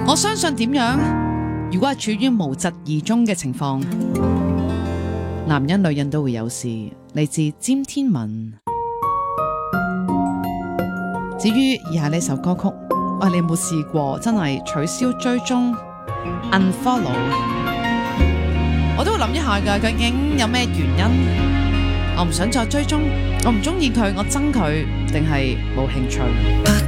我相信點樣？如果係處於無疾而終嘅情況，男人女人都會有事。嚟自詹天文。至於以下呢首歌曲，你有冇試過真係取消追蹤 unfollow？ 我都會諗一下㗎，究竟有咩原因？我唔想再追蹤，我唔中意佢，我憎佢，定係冇興趣？